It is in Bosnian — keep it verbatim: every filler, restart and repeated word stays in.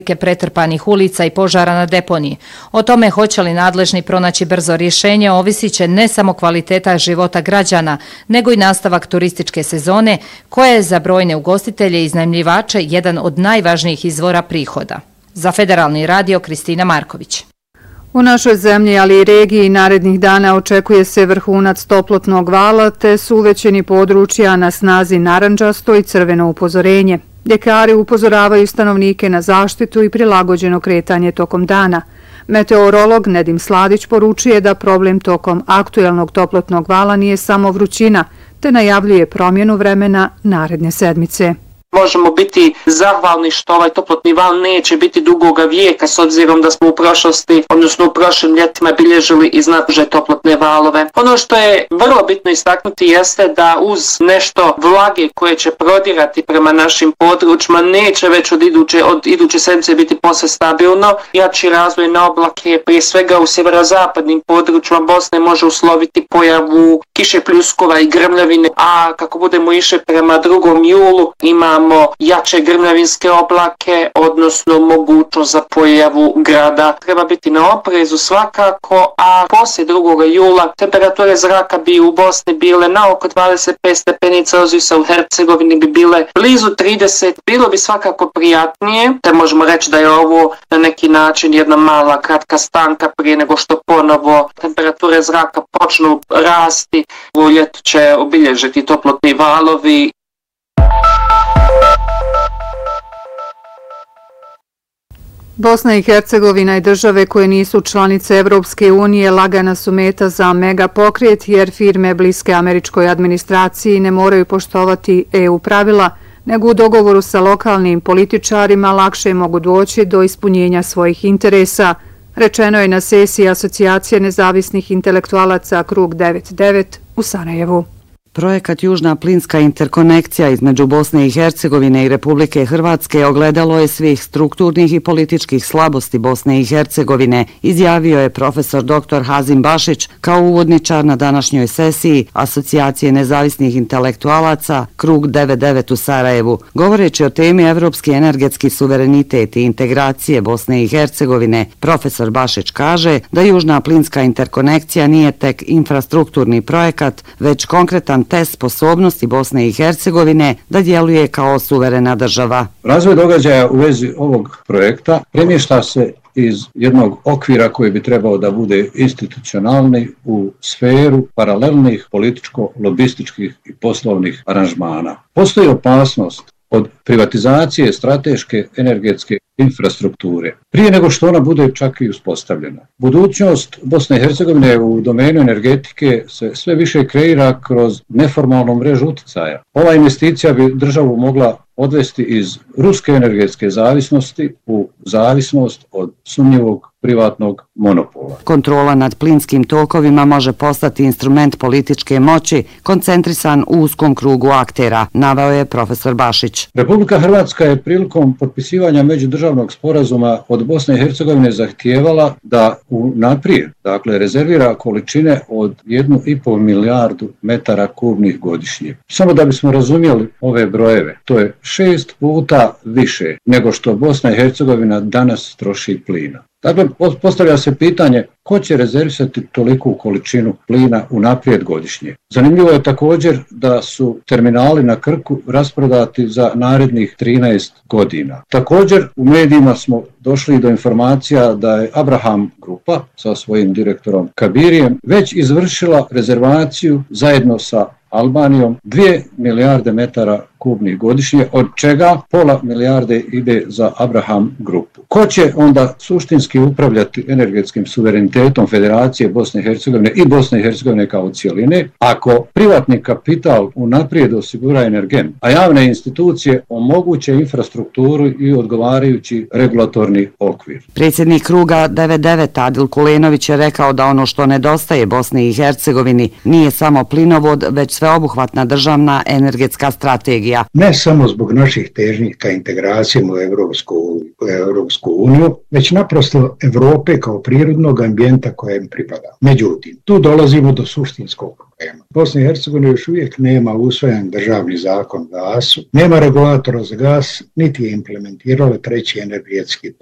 pretrpanih ulica i požara na deponiji. O tome hoće li nadležni pronaći brzo rješenje ovisit će ne samo kvaliteta života građana, nego i nastavak turističke sezone, koja je za brojne ugostitelje i iznajmljivače jedan od najvažnijih izvora prihoda. Za Federalni radio Kristina Marković. U našoj zemlji, ali i regiji, narednih dana očekuje se vrhunac toplotnog vala, te su uvećeni područja na snazi narandžasto i crveno upozorenje. Ljekari upozoravaju stanovnike na zaštitu i prilagođeno kretanje tokom dana. Meteorolog Nedim Sladić poručuje da problem tokom aktuelnog toplotnog vala nije samo vrućina, te najavljuje promjenu vremena naredne sedmice. Možemo biti zahvalni što ovaj toplotni val neće biti dugoga vijeka, s obzirom da smo u prošlosti, odnosno u prošlim ljetima bilježili i znatne toplotne valove. Ono što je vrlo bitno istaknuti jeste da uz nešto vlage koje će prodirati prema našim područjima neće već od iduće, od iduće sedmice biti posve stabilno. Jači razvoj na oblake, prije svega u sjeverozapadnim područjima Bosne, može usloviti pojavu kiše, pljuskova i grmljavine, a kako budemo išli prema drugom julu imamo jače grmljavinske oblake, odnosno mogućnost za pojavu grada. Treba biti na oprezu svakako, a poslije drugog jula temperature zraka bi u Bosni bile na oko dvadeset pet stepeni Celzijusa, u Hercegovini bi bile blizu trideset. Bilo bi svakako prijatnije, te možemo reći da je ovo na neki način jedna mala kratka stanka prije nego što ponovo temperature zraka počnu rasti. U ljetu će obilježiti toplotni valovi. Bosna i Hercegovina i države koje nisu članice Evropske unije lagana su meta za megapokret, jer firme bliske američkoj administraciji ne moraju poštovati E U pravila, nego u dogovoru sa lokalnim političarima lakše mogu doći do ispunjenja svojih interesa, rečeno je na sesiji Asocijacije nezavisnih intelektualaca Krug devedeset devet u Sarajevu. Projekat Južna plinska interkonekcija između Bosne i Hercegovine i Republike Hrvatske ogledalo je svih strukturnih i političkih slabosti Bosne i Hercegovine, izjavio je profesor doktor Hazim Bašić kao uvodničar na današnjoj sesiji Asocijacije nezavisnih intelektualaca Krug devedeset devet u Sarajevu. Govoreći o temi evropski energetski suverenitet i integracije Bosne i Hercegovine, profesor Bašić kaže da Južna plinska interkonekcija nije tek infrastrukturni projekat, već konkretan test sposobnosti Bosne i Hercegovine da djeluje kao suverena država. Razvoj događaja u vezi ovog projekta premješta se iz jednog okvira koji bi trebao da bude institucionalni u sferu paralelnih političko-lobističkih i poslovnih aranžmana. Postoji opasnost od privatizacije strateške energetske infrastrukture, prije nego što ona bude čak i uspostavljena. Budućnost Bosne i Hercegovine u domenu energetike se sve više kreira kroz neformalnu mrežu uticaja. Ova investicija bi državu mogla odvesti iz ruske energetske zavisnosti u zavisnost od sumnjivog privatnog monopola. Kontrola nad plinskim tokovima može postati instrument političke moći koncentrisan u uskom krugu aktera, naveo je profesor Bašić. Republika Hrvatska je prilikom potpisivanja međudržavnog sporazuma od Bosne i Hercegovine zahtijevala da unaprijed, dakle, rezervira količine od jednu i pol milijardu metara kubnih godišnje. Samo da bismo razumjeli ove brojeve, to je šest puta više nego što Bosna i Hercegovina danas troši plina. Dakle, postavlja se pitanje ko će rezervisati toliku količinu plina unaprijed godišnje. Zanimljivo je također da su terminali na Krku rasprodati za narednih trinaest godina. Također u medijima smo došli do informacija da je Abraham Grupa sa svojim direktorom Kabirijem već izvršila rezervaciju zajedno sa Albanijom dvije milijarde metara kubnih godišnje, od čega pola milijarde ide za Abraham Grupu. Ko će onda suštinski upravljati energetskim suverenitetom Federacije Bosne i Hercegovine i Bosne i Hercegovine kao cijeline, ako privatni kapital unaprijed osigura energent, a javne institucije omoguće infrastrukturu i odgovarajući regulatorni okvir? Predsjednik Kruga devedeset devet Adil Kulenović je rekao da ono što nedostaje Bosni i Hercegovini nije samo plinovod, već sveobuhvatna državna energetska strategija. energija. Ne samo zbog naših težnjih ka integracijama u Evropsku, u Evropsku uniju, već naprosto Evrope kao prirodnog ambijenta kojem pripada. Međutim, tu dolazimo do suštinskog problema. Bosna i Hercegovina još uvijek nema usvojen državni zakon o gasu, nema regulatora za gas, niti je implementirala treći energetski